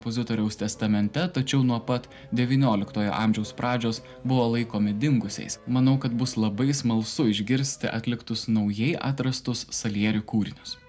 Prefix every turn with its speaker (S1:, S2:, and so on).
S1: kompozitoriaus testamente, tačiau nuo pat XIX amžiaus pradžios buvo laikomi dingusiais. Manau, kad bus labai smalsu išgirsti atliktus naujai atrastus Salieri kūrinius.